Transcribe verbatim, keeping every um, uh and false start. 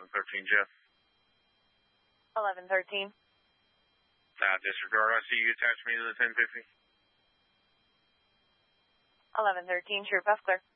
eleven thirteen, Jeff. eleven thirteen. Uh, disregard. I see you attach me to the ten fifty. eleven thirteen, sure, Puff clear.